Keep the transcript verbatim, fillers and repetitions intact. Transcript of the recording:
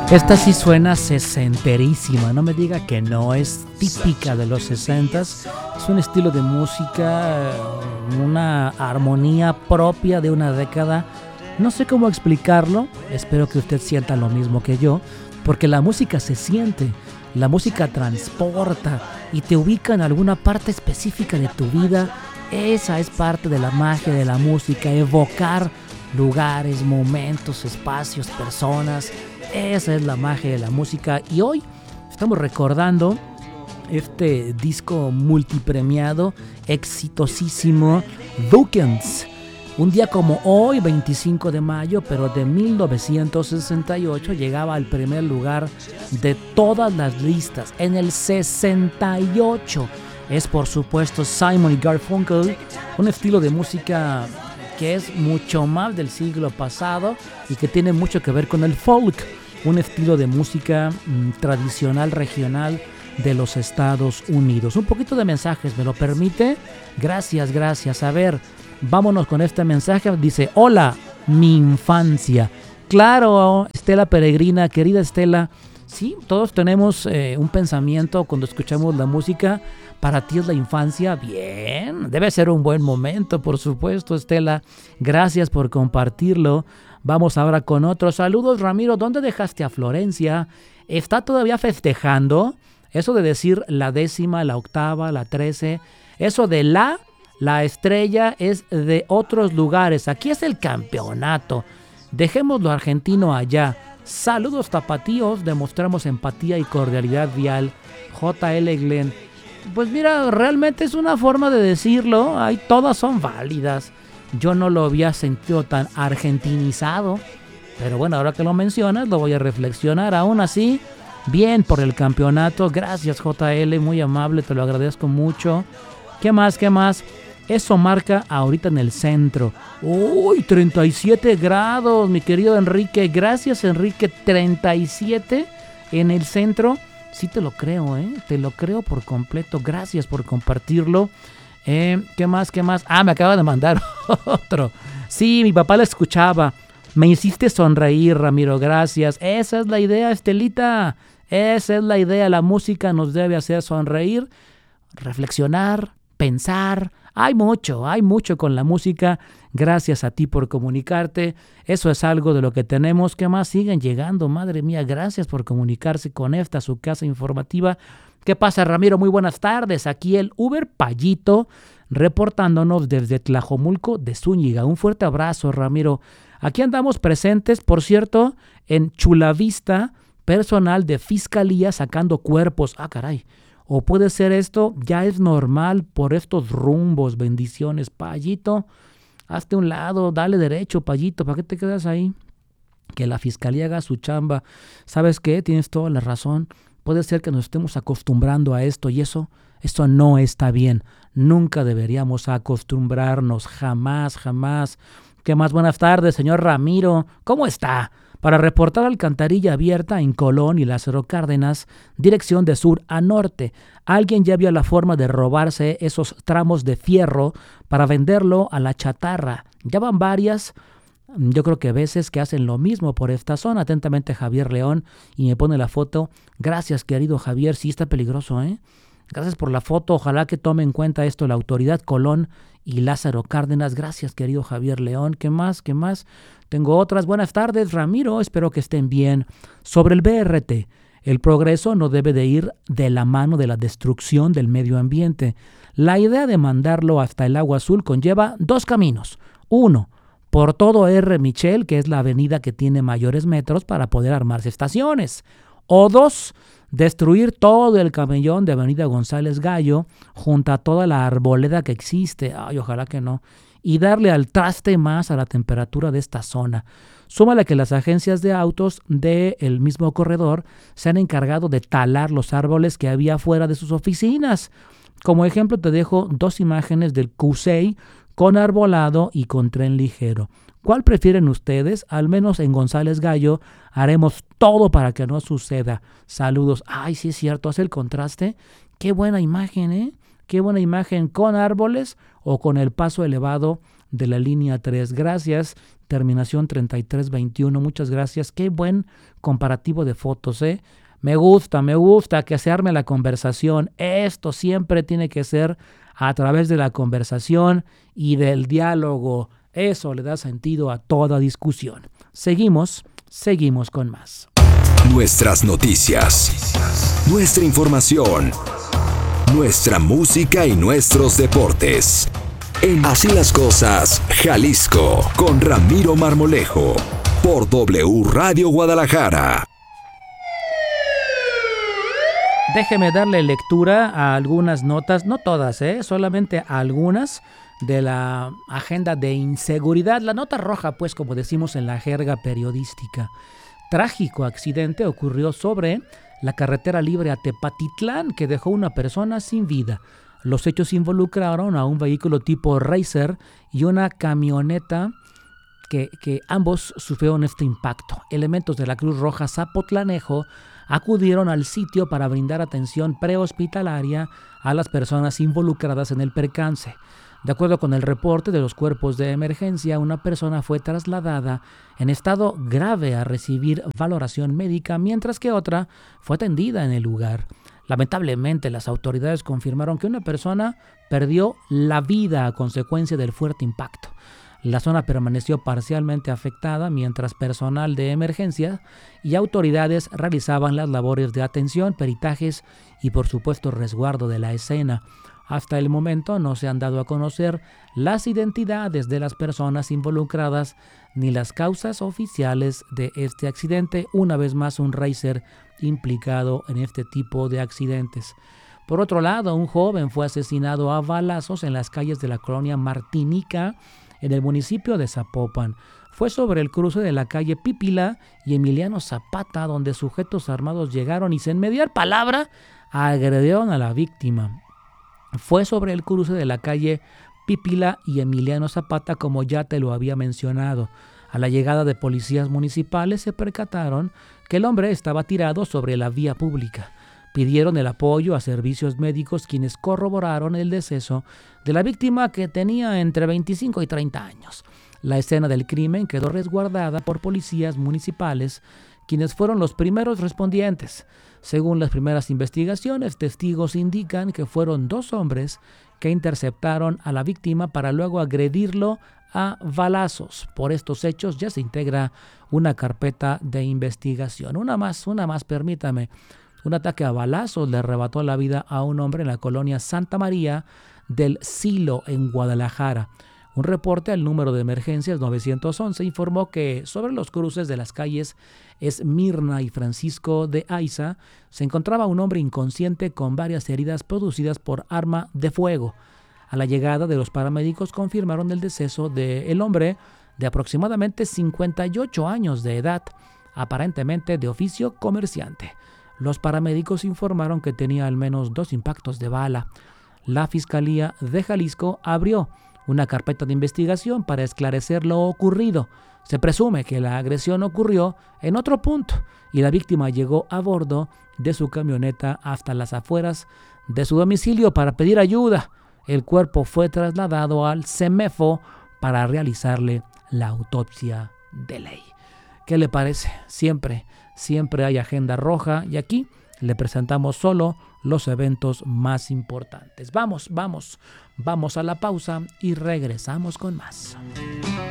Esta sí suena sesenterísima, no me diga que no, es típica de los sesentas, es un estilo de música, una armonía propia de una década, no sé cómo explicarlo, espero que usted sienta lo mismo que yo, porque la música se siente, la música transporta y te ubica en alguna parte específica de tu vida, esa es parte de la magia de la música, evocar lugares, momentos, espacios, personas. Esa es la magia de la música y hoy estamos recordando este disco multipremiado, exitosísimo, Weekends. Un día como hoy, veinticinco de mayo, pero de mil novecientos sesenta y ocho, llegaba al primer lugar de todas las listas. En el sesenta y ocho es por supuesto Simon y Garfunkel, un estilo de música que es mucho más del siglo pasado y que tiene mucho que ver con el folk, un estilo de música mmm, tradicional regional de los Estados Unidos. Un poquito de mensajes, ¿me lo permite? Gracias, gracias. A ver, vámonos con este mensaje. Dice, hola, mi infancia. Claro, Estela Peregrina, querida Estela, sí, todos tenemos eh, un pensamiento cuando escuchamos la música. Para ti es la infancia, bien, debe ser un buen momento, por supuesto, Estela. Gracias por compartirlo. Vamos ahora con otros saludos. Ramiro, ¿dónde dejaste a Florencia? ¿Está todavía festejando? Eso de decir la décima, la octava, la trece, eso de la, la estrella es de otros lugares. Aquí es el campeonato. Dejemos lo argentino allá. Saludos tapatíos, demostramos empatía y cordialidad vial. J L Glenn. Pues mira, realmente es una forma de decirlo, ahí todas son válidas. Yo no lo había sentido tan argentinizado, pero bueno, ahora que lo mencionas lo voy a reflexionar. Aún así, bien por el campeonato, gracias J L, muy amable, te lo agradezco mucho. ¿Qué más, qué más? Eso marca ahorita en el centro. Uy, treinta y siete grados, mi querido Enrique, gracias Enrique, treinta y siete en el centro. Sí te lo creo, ¿eh? Te lo creo por completo. Gracias por compartirlo. Eh, ¿Qué más? ¿Qué más? Ah, me acaba de mandar otro. Sí, mi papá la escuchaba. Me hiciste sonreír, Ramiro. Gracias. Esa es la idea, Estelita. Esa es la idea. La música nos debe hacer sonreír, reflexionar, pensar. Hay mucho, hay mucho con la música. Gracias a ti por comunicarte. Eso es algo de lo que tenemos. ¿Qué más? Siguen llegando, madre mía. Gracias por comunicarse con esta, su casa informativa. ¿Qué pasa, Ramiro? Muy buenas tardes. Aquí el Uber Payito, reportándonos desde Tlajomulco de Zúñiga. Un fuerte abrazo, Ramiro. Aquí andamos presentes, por cierto, en Chulavista, personal de fiscalía sacando cuerpos. Ah, caray. O puede ser esto, ya es normal por estos rumbos. Bendiciones, Payito. Hazte un lado, dale derecho, Payito. ¿Para qué te quedas ahí? Que la fiscalía haga su chamba. ¿Sabes qué? Tienes toda la razón. Puede ser que nos estemos acostumbrando a esto y eso, eso no está bien. Nunca deberíamos acostumbrarnos. Jamás, jamás. ¿Qué más? Buenas tardes, señor Ramiro. ¿Cómo está? Para reportar alcantarilla abierta en Colón y Lázaro Cárdenas, dirección de sur a norte. Alguien ya vio la forma de robarse esos tramos de fierro para venderlo a la chatarra. Ya van varias, yo creo que veces que hacen lo mismo por esta zona. Atentamente Javier León, y me pone la foto. Gracias, querido Javier, sí está peligroso, ¿eh? Gracias por la foto, ojalá que tome en cuenta esto la autoridad Colón y Lázaro Cárdenas. Gracias, querido Javier León. ¿Qué más? ¿Qué más? Tengo otras. Buenas tardes, Ramiro. Espero que estén bien. Sobre el B R T, el progreso no debe de ir de la mano de la destrucción del medio ambiente. La idea de mandarlo hasta el Agua Azul conlleva dos caminos. Uno, por todo R. Michel, que es la avenida que tiene mayores metros para poder armarse estaciones. O dos, destruir todo el camellón de Avenida González Gallo junto a toda la arboleda que existe. Ay, ojalá que no. Y darle al traste más a la temperatura de esta zona. Súmale que las agencias de autos del mismo corredor se han encargado de talar los árboles que había fuera de sus oficinas. Como ejemplo te dejo dos imágenes del Cusey con arbolado y con tren ligero. ¿Cuál prefieren ustedes? Al menos en González Gallo haremos todo para que no suceda. Saludos. Ay, sí es cierto, hace el contraste. Qué buena imagen, ¿eh? Qué buena imagen con árboles o con el paso elevado de la línea tres. Gracias, terminación treinta y tres veintiuno. Muchas gracias. Qué buen comparativo de fotos, ¿eh? Me gusta, me gusta que se arme la conversación. Esto siempre tiene que ser a través de la conversación y del diálogo. Eso le da sentido a toda discusión. Seguimos, seguimos con más. Nuestras noticias, nuestra información, nuestra música y nuestros deportes. En Así las Cosas, Jalisco, con Ramiro Marmolejo, por W Radio Guadalajara. Déjeme darle lectura a algunas notas, no todas, ¿eh? solamente a algunas de la agenda de inseguridad. La nota roja, pues, como decimos en la jerga periodística. Trágico accidente ocurrió sobre la carretera libre a Tepatitlán que dejó una persona sin vida. Los hechos involucraron a un vehículo tipo Racer y una camioneta que, que ambos sufrieron este impacto. Elementos de la Cruz Roja Zapotlanejo acudieron al sitio para brindar atención prehospitalaria a las personas involucradas en el percance. De acuerdo con el reporte de los cuerpos de emergencia, una persona fue trasladada en estado grave a recibir valoración médica, mientras que otra fue atendida en el lugar. Lamentablemente, las autoridades confirmaron que una persona perdió la vida a consecuencia del fuerte impacto. La zona permaneció parcialmente afectada mientras personal de emergencia y autoridades realizaban las labores de atención, peritajes y, por supuesto, resguardo de la escena. Hasta el momento no se han dado a conocer las identidades de las personas involucradas ni las causas oficiales de este accidente. Una vez más, un racer implicado en este tipo de accidentes. Por otro lado, un joven fue asesinado a balazos en las calles de la colonia Martinica, en el municipio de Zapopan. Fue sobre el cruce de la calle Pípila y Emiliano Zapata, donde sujetos armados llegaron y sin mediar palabra agredieron a la víctima. Fue sobre el cruce de la calle Pípila y Emiliano Zapata, como ya te lo había mencionado. A la llegada de policías municipales se percataron que el hombre estaba tirado sobre la vía pública. Pidieron el apoyo a servicios médicos, quienes corroboraron el deceso de la víctima, que tenía entre veinticinco y treinta años. La escena del crimen quedó resguardada por policías municipales, quienes fueron los primeros respondientes. Según las primeras investigaciones, testigos indican que fueron dos hombres que interceptaron a la víctima para luego agredirlo a balazos. Por estos hechos ya se integra una carpeta de investigación. Una más, una más, permítame. Un ataque a balazos le arrebató la vida a un hombre en la colonia Santa María del Silo, en Guadalajara. Un reporte al número de emergencias nueve once informó que sobre los cruces de las calles Esmirna y Francisco de Aiza se encontraba un hombre inconsciente con varias heridas producidas por arma de fuego. A la llegada de los paramédicos confirmaron el deceso del hombre de aproximadamente cincuenta y ocho años de edad, aparentemente de oficio comerciante. Los paramédicos informaron que tenía al menos dos impactos de bala. La Fiscalía de Jalisco abrió una carpeta de investigación para esclarecer lo ocurrido. Se presume que la agresión ocurrió en otro punto y la víctima llegó a bordo de su camioneta hasta las afueras de su domicilio para pedir ayuda. El cuerpo fue trasladado al CEMEFO para realizarle la autopsia de ley. ¿Qué le parece? Siempre, siempre hay agenda roja y aquí le presentamos solo los eventos más importantes. Vamos, vamos, vamos a la pausa y regresamos con más.